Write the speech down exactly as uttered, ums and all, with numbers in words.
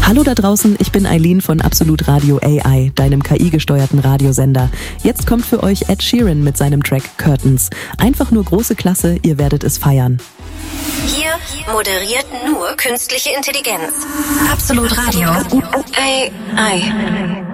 Hallo da draußen, ich bin Eileen von Absolut Radio A I, deinem K I-gesteuerten Radiosender. Jetzt kommt für euch Ed Sheeran mit seinem Track Curtains. Einfach nur große Klasse, ihr werdet es feiern. Hier moderiert nur künstliche Intelligenz. Absolut Radio A I.